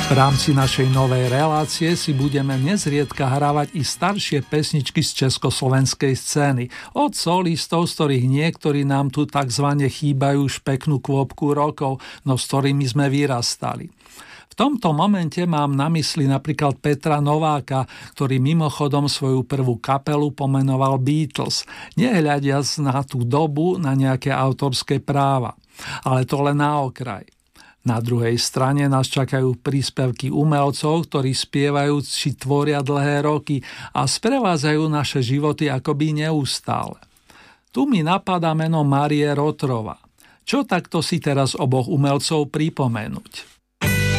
V rámci našej novej relácie si budeme nezriedka hrávať i staršie pesničky z československej scény. Od solistov, z ktorých niektorí nám tu takzvané chýbajú už peknú kvôpku rokov, no s ktorými sme vyrastali. V tomto momente mám na mysli napríklad Petra Nováka, ktorý mimochodom svoju prvú kapelu pomenoval Beatles, nehľadiac na tú dobu na nejaké autorské práva. Ale to len na okraj. Na druhej strane nás čakajú príspevky umelcov, ktorí spievajú či tvoria dlhé roky a sprevádzajú naše životy akoby neustále. Tu mi napadá meno Márie Rotrova. Čo takto si teraz oboch umelcov pripomenúť?